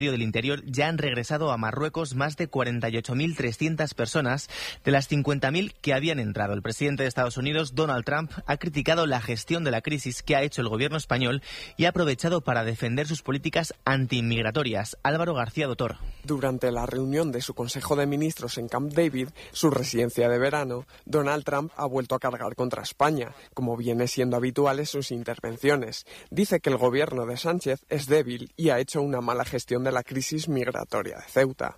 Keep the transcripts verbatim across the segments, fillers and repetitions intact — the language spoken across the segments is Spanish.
del Interior ya han regresado a Marruecos más de cuarenta y ocho mil trescientas personas de las cincuenta mil que habían entrado. El presidente de Estados Unidos, Donald Trump, ha criticado la gestión de la crisis que ha hecho el gobierno español y ha aprovechado para defender sus políticas antiinmigratorias. Álvaro García Dotor. Durante la reunión de su Consejo de Ministros en Camp David, su residencia de verano, Donald Trump ha vuelto a cargar contra España, como viene siendo habitual en sus intervenciones. Dice que el gobierno de Sánchez es débil y ha hecho una mala gestión de la crisis migratoria de Ceuta.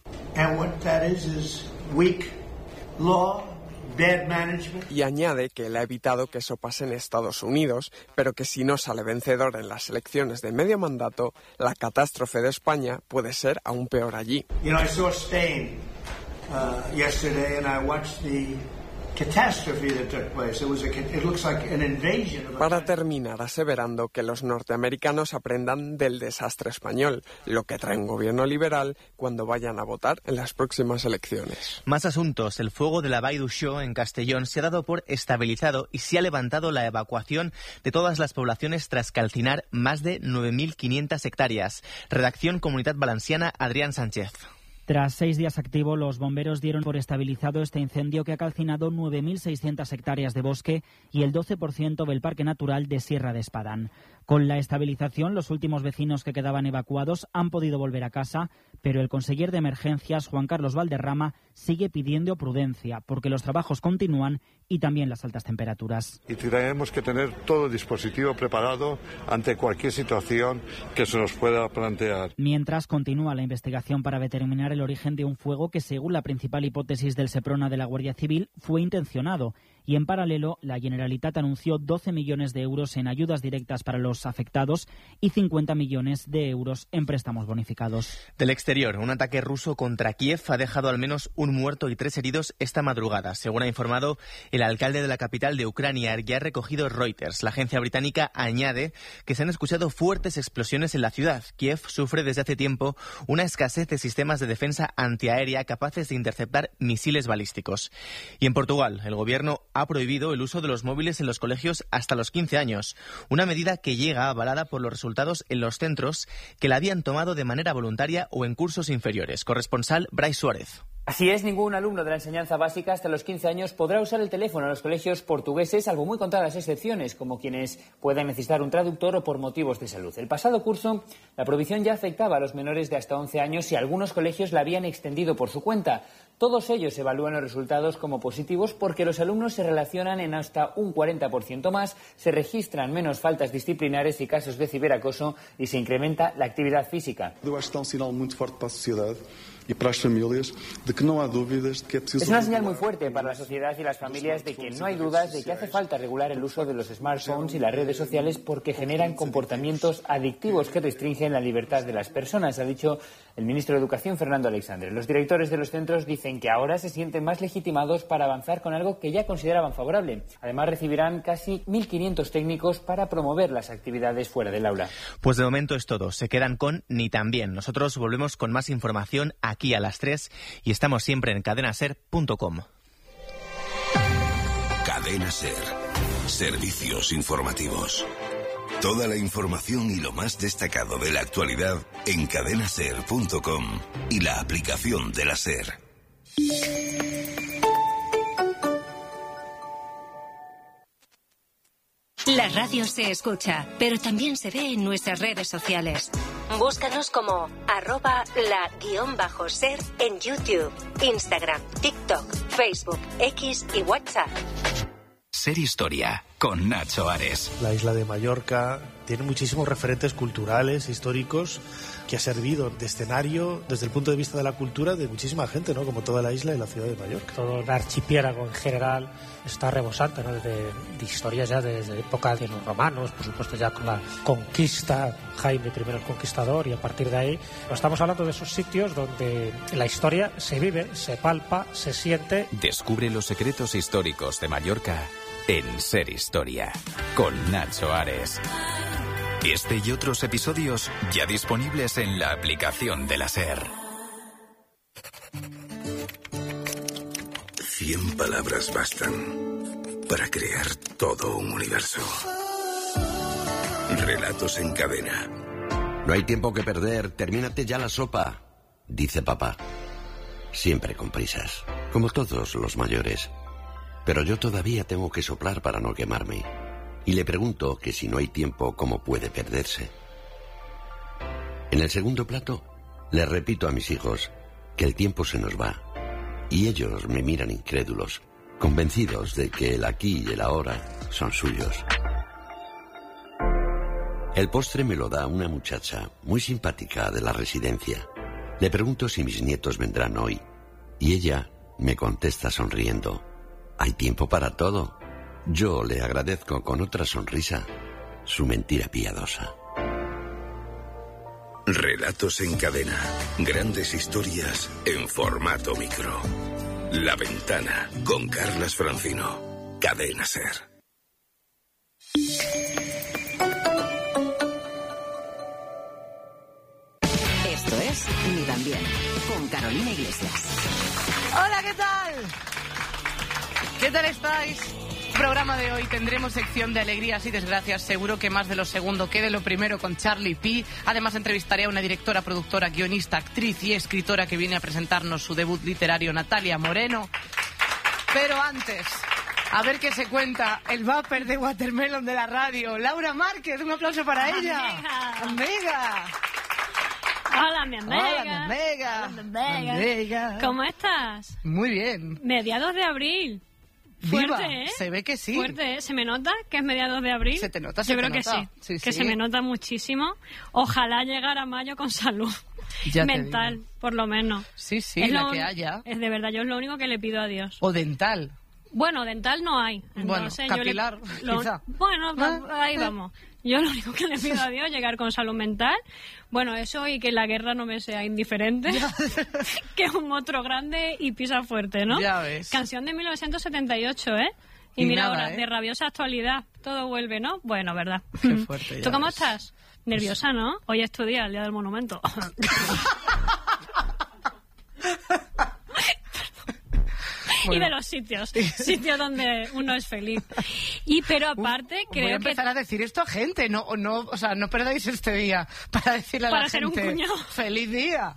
Y añade que él ha evitado que eso pase en Estados Unidos, pero que si no sale vencedor en las elecciones de medio mandato, la catástrofe de España puede ser aún peor allí. You know, I saw Spain uh, yesterday and I watched the catastrophe that took place. It was a, it looks like an invasion of a... Para terminar, aseverando que los norteamericanos aprendan del desastre español, lo que trae un gobierno liberal cuando vayan a votar en las próximas elecciones. Más asuntos. El fuego de la Vall d'Uixó en Castellón se ha dado por estabilizado y se ha levantado la evacuación de todas las poblaciones tras calcinar más de nueve mil quinientas hectáreas. Redacción Comunitat Valenciana, Adrián Sánchez. Tras seis días activo, los bomberos dieron por estabilizado este incendio que ha calcinado nueve mil seiscientas hectáreas de bosque y el doce por ciento del Parque Natural de Sierra de Espadán. Con la estabilización, los últimos vecinos que quedaban evacuados han podido volver a casa, pero el conseller de Emergencias, Juan Carlos Valderrama, sigue pidiendo prudencia porque los trabajos continúan y también las altas temperaturas. Y tenemos que tener todo el dispositivo preparado ante cualquier situación que se nos pueda plantear. Mientras continúa la investigación para determinar el origen de un fuego que, según la principal hipótesis del Seprona de la Guardia Civil, fue intencionado. Y en paralelo, la Generalitat anunció doce millones de euros en ayudas directas para los afectados y cincuenta millones de euros en préstamos bonificados. Del exterior, un ataque ruso contra Kiev ha dejado al menos un muerto y tres heridos esta madrugada, según ha informado el alcalde de la capital de Ucrania, y ha recogido Reuters. La agencia británica añade que se han escuchado fuertes explosiones en la ciudad. Kiev sufre desde hace tiempo una escasez de sistemas de defensa antiaérea capaces de interceptar misiles balísticos. Y en Portugal, el gobierno ha prohibido el uso de los móviles en los colegios hasta los quince años, una medida que llega avalada por los resultados en los centros que la habían tomado de manera voluntaria o en cursos inferiores. Corresponsal Brais Suárez. Así es, ningún alumno de la enseñanza básica hasta los quince años podrá usar el teléfono en los colegios portugueses, salvo muy contadas excepciones, como quienes puedan necesitar un traductor o por motivos de salud. El pasado curso, la prohibición ya afectaba a los menores de hasta once años y algunos colegios la habían extendido por su cuenta. Todos ellos evalúan los resultados como positivos porque los alumnos se relacionan en hasta un cuarenta por ciento más, se registran menos faltas disciplinares y casos de ciberacoso y se incrementa la actividad física. Eu acho que está um sinal muito forte para a sociedade y para las familias de que no hay dudas de que es preciso... Es una señal muy fuerte para la sociedad y las familias de que no hay dudas de que hace falta regular el uso de los smartphones y las redes sociales porque generan comportamientos adictivos que restringen la libertad de las personas, ha dicho el ministro de Educación, Fernando Aleixandre. Los directores de los centros dicen que ahora se sienten más legitimados para avanzar con algo que ya consideraban favorable. Además, recibirán casi mil quinientos técnicos para promover las actividades fuera del aula. Pues de momento es todo. Se quedan con Ni Tan Bien. Nosotros volvemos con más información aquí a las tres y estamos siempre en cadena ser punto com. Cadena Ser. Servicios informativos. Toda la información y lo más destacado de la actualidad en cadena ser punto com y la aplicación de la SER. La radio se escucha, pero también se ve en nuestras redes sociales. Búscanos como arroba la guión bajo ser en YouTube, Instagram, TikTok, Facebook, X y WhatsApp. Ser Historia, con Nacho Ares. La isla de Mallorca tiene muchísimos referentes culturales, históricos, que ha servido de escenario desde el punto de vista de la cultura de muchísima gente, ¿no? Como toda la isla y la ciudad de Mallorca. Todo el archipiélago en general está rebosante, ¿no? de, de historias ya desde época de los romanos, por supuesto ya con la conquista, Jaime primero el Conquistador, y a partir de ahí estamos hablando de esos sitios donde la historia se vive, se palpa, se siente. Descubre los secretos históricos de Mallorca en Ser Historia, con Nacho Ares. Este y otros episodios ya disponibles en la aplicación de la SER. Cien palabras bastan para crear todo un universo. Relatos en cadena. No hay tiempo que perder, termínate ya la sopa, dice papá. Siempre con prisas, como todos los mayores. Pero yo todavía tengo que soplar para no quemarme. Y le pregunto que si no hay tiempo, ¿cómo puede perderse? En el segundo plato, les repito a mis hijos que el tiempo se nos va. Y ellos me miran incrédulos, convencidos de que el aquí y el ahora son suyos. El postre me lo da una muchacha muy simpática de la residencia. Le pregunto si mis nietos vendrán hoy. Y ella me contesta sonriendo. Hay tiempo para todo. Yo le agradezco con otra sonrisa su mentira piadosa. Relatos en cadena. Grandes historias en formato micro. La Ventana con Carlas Francino. Cadena SER. Esto es Ni tan bien, con Carolina Iglesias. Hola, ¿qué tal? ¿Qué tal estáis? Programa de hoy tendremos sección de alegrías y desgracias, seguro que más de lo segundo que de lo primero con Charlie P. Además entrevistaré a una directora, productora, guionista, actriz y escritora que viene a presentarnos su debut literario, Natalia Moreno. Pero antes, a ver qué se cuenta el vapor de Watermelon de la radio, Laura Márquez, un aplauso para ella. Amiga. Amiga. Hola, mi amiga. Hola, mi amiga. Hola, mi amiga. Amiga. ¿Cómo estás? Muy bien. Mediados de abril. Fuerte, Viva. ¿eh? Se ve que sí. Fuerte, ¿eh? ¿Se me nota que es mediados de abril? Se te nota, se Yo te creo que nota. sí, Sí, que sí. se me nota muchísimo. Ojalá llegar a mayo con salud Ya te mental, por lo menos. Sí, sí, Es la lo que un- haya. Es de verdad, yo es lo único que le pido a Dios. O dental. Bueno, dental no hay. Bueno, Entonces, yo le- capilar, lo- quizá. Bueno, Ah, ahí vamos. Yo lo único que le pido a Dios es llegar con salud mental. Bueno, eso y que la guerra no me sea indiferente. Que es un monstruo grande y pisa fuerte, ¿no? Ya ves. Canción de mil novecientos setenta y ocho, ¿eh? Y, Y mira nada, ahora, ¿eh? de rabiosa actualidad, todo vuelve, ¿no? Bueno, ¿verdad? Qué fuerte, ya ¿Tú cómo ves. estás? Nerviosa, ¿no? Hoy es tu día, el día del monumento. Y Bueno. de los sitios, sitios donde uno es feliz. Y pero aparte, creo Voy a empezar que a decir esto a gente, no, no, o sea, no perdáis este día para decirle a Para la ser un gente cuñado. ¡feliz día!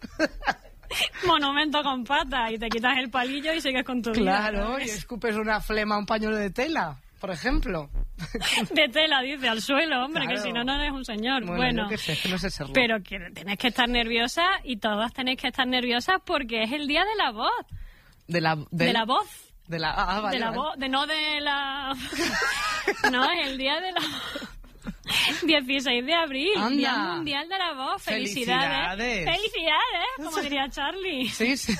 monumento con pata y te quitas el palillo y sigues con tu vida. Claro, y escupes una flema, un pañuelo de tela, por ejemplo. De tela, dice, al suelo, hombre, Claro. que si no, no eres un señor. Bueno, Bueno, yo qué sé, que no sé serlo. pero que tenés que estar nerviosa y todas tenéis que estar nerviosas porque es el día de la voz. De la, De la voz. De la, ah, vale, de la vale. voz, de no de la... no, es el día de la... dieciséis de abril, Anda. Día Mundial de la Voz. Felicidades. Felicidades. Felicidades, como diría Charlie. Sí, sí.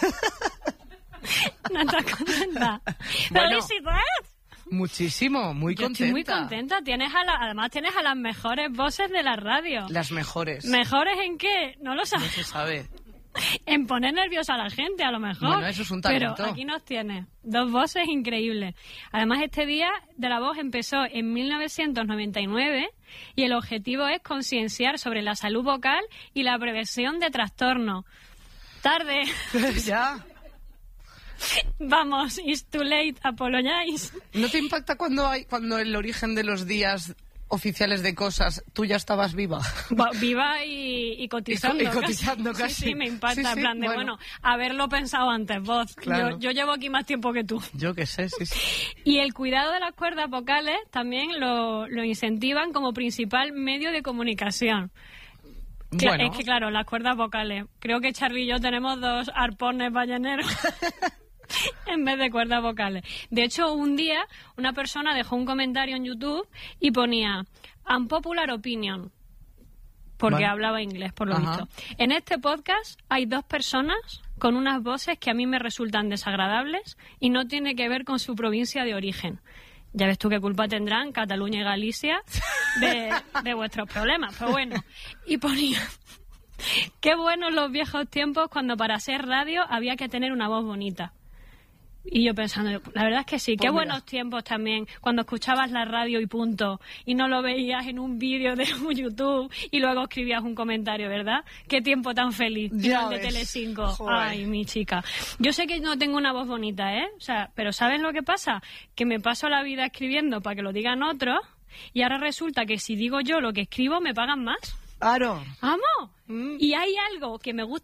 ¿No estás contenta? Bueno, ¡Felicidades! Muchísimo, muy Yo contenta. estoy muy contenta. Tienes a la, además tienes a las mejores voces de la radio. Las mejores. ¿Mejores en qué? No lo No sabes. se sabe. En poner nerviosa a la gente, a lo mejor. Bueno, eso es un talento. Pero aquí nos tiene. Dos voces increíbles. Además, este Día de la Voz empezó en mil novecientos noventa y nueve y el objetivo es concienciar sobre la salud vocal y la prevención de trastornos. Tarde. Ya. Vamos, it's too late, apologize. ¿No te impacta cuando hay cuando el origen de los días oficiales de cosas, tú ya estabas viva? Va- Viva y, y cotizando. Y co- y cotizando casi. casi. Sí, sí, me impacta. Sí, sí, en plan de, bueno. bueno, haberlo pensado antes, vos. Claro. Yo, yo llevo aquí más tiempo que tú. Yo qué sé, sí, sí. Y el cuidado de las cuerdas vocales también lo, lo incentivan como principal medio de comunicación. Cla- Bueno. Es que, claro, las cuerdas vocales. Creo que Charly y yo tenemos dos arpones balleneros en vez de cuerdas vocales. De hecho, un día una persona dejó un comentario en YouTube y ponía unpopular opinion, porque Vale. hablaba inglés, por lo Ajá. visto. En este podcast hay dos personas con unas voces que a mí me resultan desagradables y no tiene que ver con su provincia de origen. Ya ves tú qué culpa tendrán Cataluña y Galicia de, de vuestros problemas. Pero bueno, y ponía... Qué buenos los viejos tiempos cuando para hacer radio había que tener una voz bonita. Y yo pensando, la verdad es que sí, qué Pues mira. buenos tiempos también, cuando escuchabas la radio y punto, y no lo veías en un vídeo de YouTube y luego escribías un comentario, ¿verdad? Qué tiempo tan feliz, Ya final de ves. Telecinco. Joder. Ay, mi chica. Yo sé que no tengo una voz bonita, ¿eh? O sea, pero ¿sabes lo que pasa? Que me paso la vida escribiendo para que lo digan otros, y ahora resulta que si digo yo lo que escribo, me pagan más. Claro. ¡Amo! Mm. Y hay algo que me gusta